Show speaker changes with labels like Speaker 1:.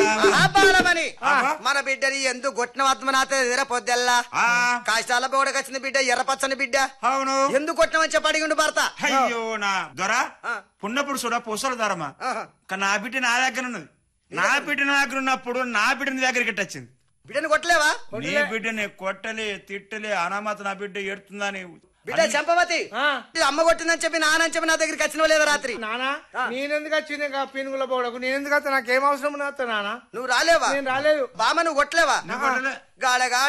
Speaker 1: మహాబాలమని మన బిడ్డని ఎందుకు కొట్టిన ఆత్మనాథ పొద్దెల్లా కాష్టాల బోడకొచ్చిన బిడ్డ ఎర్రపచ్చని బిడ్డ
Speaker 2: అవును
Speaker 1: ఎందుకు కొట్టినమని చెప్పి అడిగిండు భర్త.
Speaker 2: అయ్యో నా దొర పున్నప్పుడు చూడ పూసల దొరమా కానీ నా బిడ్డ నా దగ్గర ఉన్నది. నా బిడ్డ నా దగ్గర ఉన్నప్పుడు నా బిడ్డ నీ దగ్గరికి వచ్చింది.
Speaker 1: బిడ్డను కొట్టలేవా?
Speaker 2: నీ బిడ్డని కొట్టలే తిట్టలే అనామత నా బిడ్డ ఏడుతుందని
Speaker 1: బిడ్డ చంపవతి అమ్మ కొట్టిందని చెప్పి నానని చెప్పి నా దగ్గరికి వచ్చిన లేదా రాత్రి?
Speaker 3: నానా నేనెందుకు వచ్చింది పీనుగుల పోవడకు? నేనెందుకు వస్తా? నాకేం అవసరం నాతో నానా?
Speaker 1: నువ్వు రాలేవా?
Speaker 3: నేను రాలేదు.
Speaker 1: బామ్మ నువ్వు కొట్టలేవా? గాడగా